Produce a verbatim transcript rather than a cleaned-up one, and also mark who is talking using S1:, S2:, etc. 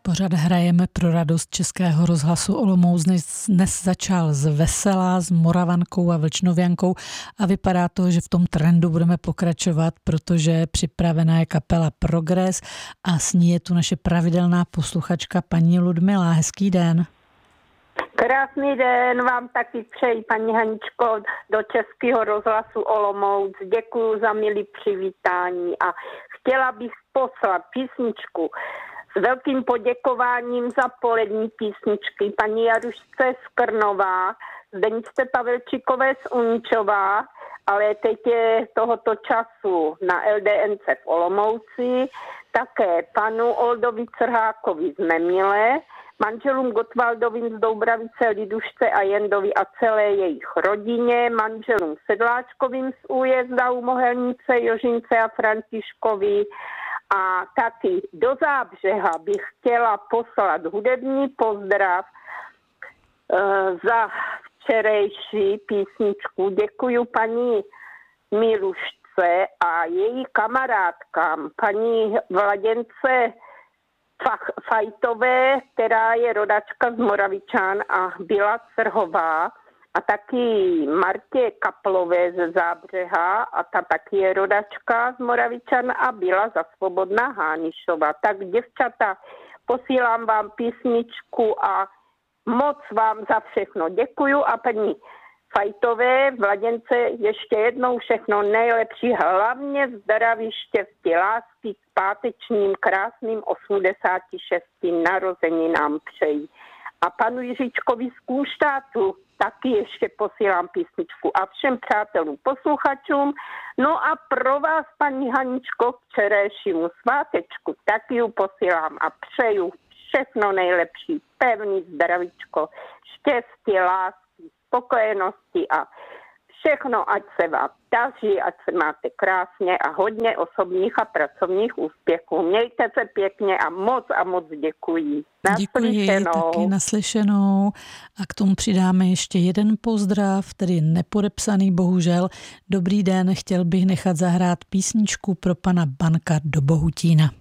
S1: Pořad Hrajeme pro radost Českého rozhlasu Olomouc dnes, dnes začal z Veselá, s Moravankou a Vlčnoviankou a vypadá to, že v tom trendu budeme pokračovat, protože připravená je kapela Progres a s ní je tu naše pravidelná posluchačka paní Ludmila. Hezký den.
S2: Krásný den vám taky přeji, paní Haničko, do Českého rozhlasu Olomouc. Děkuju za milý přivítání a chtěla bych poslat písničku s velkým poděkováním za polední písničky paní Jarušce Skrnová, Zdeničce Pavelčíkové z Uničová, ale teď je tohoto času na el dé en cé v Olomouci, také panu Oldovi Crhákovi z Nemile, manželům Gottwaldovým z Doubravice, Lidušce a Jendovi a celé jejich rodině, manželům Sedláčkovým z Újezda u Mohelnice, Jožince a Františkovi a taky do Zábřeha bych chtěla poslat hudební pozdrav uh, za včerejší písničku. Děkuju paní Milušce a její kamarádkám, paní Vladěnce Fajtové, která je rodačka z Moravičan a byla Crhová, a taky Martě Kaplové ze Zábřeha a ta taky je rodačka z Moravičan a byla za Svobodná Hánišova. Tak děvčata, posílám vám písničku a moc vám za všechno děkuju a paní Fajtové, Vladěnce, ještě jednou všechno nejlepší, hlavně zdraví, štěstí, lásky s pátečním krásným osmdesáti šesti narozeninám přeji. A panu Jiříčkovi z Kunštátu taky ještě posílám písničku a všem přátelům posluchačům. No a pro vás, paní Haničko, k včerejšímu svátečku taky ju posílám a přeju všechno nejlepší, pevný zdravíčko, štěstí, lásky, spokojenosti a všechno, ať se vám daří, ať se máte krásně a hodně osobních a pracovních úspěchů. Mějte se pěkně a moc a moc děkuji.
S1: Děkuji, taky naslyšenou. A k tomu přidáme ještě jeden pozdrav, tedy nepodepsaný bohužel. Dobrý den, chtěl bych nechat zahrát písničku pro pana Banka do Bohutína.